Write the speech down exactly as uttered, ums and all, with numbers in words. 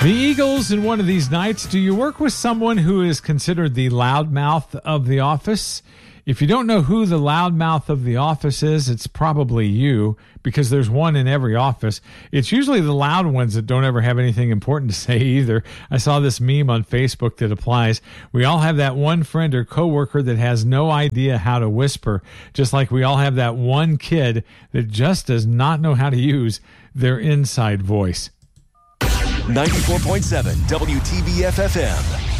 The Eagles in one of these nights. Do you work with someone who is considered the loudmouth of the office? If you don't know who the loudmouth of the office is, it's probably you, because there's one in every office. It's usually the loud ones that don't ever have anything important to say either. I saw this meme on Facebook that applies. We all have that one friend or coworker that has no idea how to whisper, just like we all have that one kid that just does not know how to use their inside voice. ninety-four point seven W T B F F M.